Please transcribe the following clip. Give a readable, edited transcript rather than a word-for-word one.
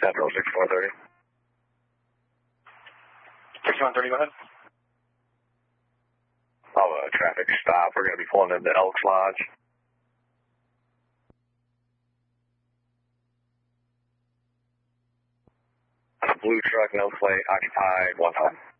Central 6430. 6130, go ahead. Oh, traffic stop. We're going to be pulling into Elks Lodge. Blue truck, no plate, occupied, 1 time.